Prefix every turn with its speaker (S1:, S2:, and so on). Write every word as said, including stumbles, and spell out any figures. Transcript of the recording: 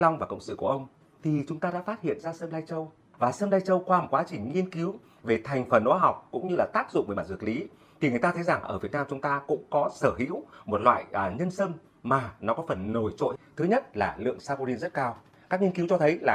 S1: Long và cộng sự của ông thì chúng ta đã phát hiện ra sâm lai châu. Và sâm lai châu qua một quá trình nghiên cứu về thành phần hóa học cũng như là tác dụng về mặt dược lý thì người ta thấy rằng ở Việt Nam chúng ta cũng có sở hữu một loại à, nhân sâm mà nó có phần nổi trội. Thứ nhất là lượng saponin rất cao. Các nghiên cứu cho thấy là